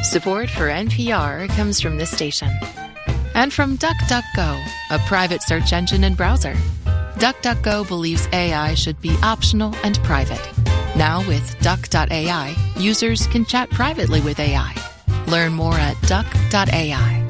Support for NPR comes from this station. And from DuckDuckGo, a private search engine and browser. DuckDuckGo believes AI should be optional and private. Now with Duck.ai, users can chat privately with AI. Learn more at Duck.ai.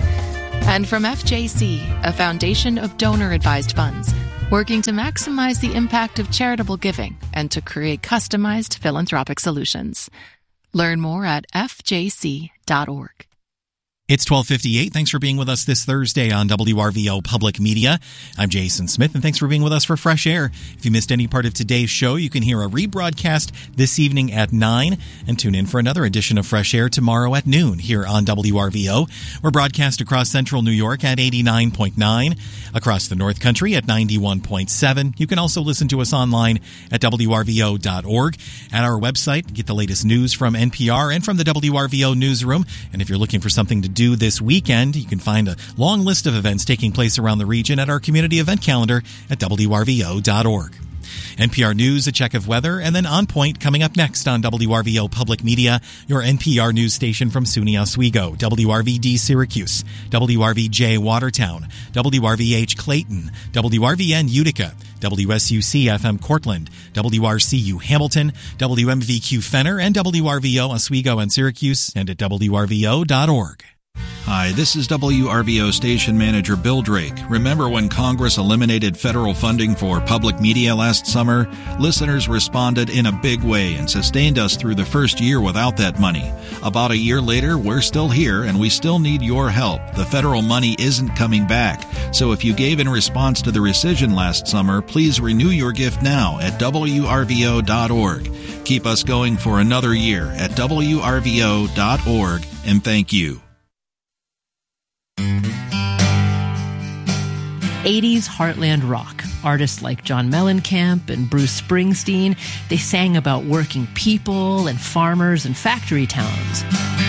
And from FJC, a foundation of donor-advised funds, working to maximize the impact of charitable giving and to create customized philanthropic solutions. Learn more at fjc.org. It's 12:58. Thanks for being with us this Thursday on WRVO Public Media. I'm Jason Smith, and thanks for being with us for Fresh Air. If you missed any part of today's show, you can hear a rebroadcast this evening at 9, and tune in for another edition of Fresh Air tomorrow at noon here on WRVO. We're broadcast across central New York at 89.9, across the North Country at 91.7. You can also listen to us online at WRVO.org. At our website, get the latest news from NPR and from the WRVO newsroom. And if you're looking for something to do this weekend, you can find a long list of events taking place around the region at our community event calendar at WRVO.org. NPR News, a check of weather, and then On Point coming up next on WRVO Public Media, your NPR news station from SUNY Oswego, WRVD Syracuse, WRVJ Watertown, WRVH Clayton, WRVN Utica, WSUC-FM Cortland, WRCU Hamilton, WMVQ Fenner, and WRVO Oswego and Syracuse, and at WRVO.org. Hi, this is WRVO station manager Bill Drake. Remember when Congress eliminated federal funding for public media last summer? Listeners responded in a big way and sustained us through the first year without that money. About a year later, we're still here and we still need your help. The federal money isn't coming back. So if you gave in response to the rescission last summer, please renew your gift now at WRVO.org. Keep us going for another year at WRVO.org, and thank you. 80s heartland rock. Artists like John Mellencamp and Bruce Springsteen, they sang about working people and farmers and factory towns.